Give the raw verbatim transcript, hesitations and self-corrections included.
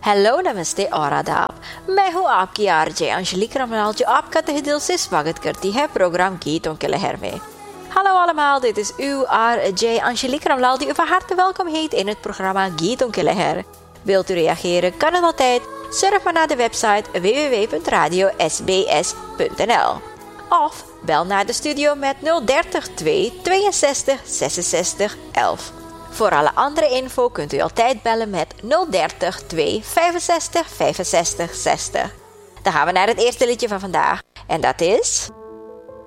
हेलो नमस्ते और आदाब। मैं हूँ आपकी आरजे अंशलिका रामलाल जो आपका तहे दिल से स्वागत करती है प्रोग्राम गीतों के लहर में। Hallo allemaal, dit is uw R J Angelika Ramlaal die u van harte welkom heet in het programma Gieton ke Leher. Wilt u reageren, kan het altijd. Surf maar naar de website w w w punt radio s b s punt n l. Of bel naar de studio met nul dertig twee tweeënzestig zesenzestig elf. Voor alle andere info kunt u altijd bellen met nul dertig twee vijfenzestig vijfenzestig zestig. Dan gaan we naar het eerste liedje van vandaag. En dat is...